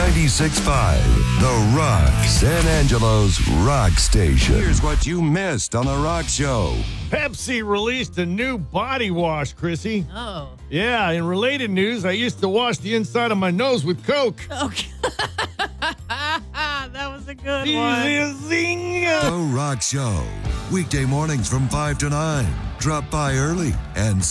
96.5, The Rock, San Angelo's rock station. Here's what you missed on The Rock Show. Pepsi released a new body wash, Chrissy. Oh. Yeah, in related news, I used to wash the inside of my nose with Coke. Okay. That was a good one. Zing. The Rock Show, weekday mornings from 5 to 9. Drop by early and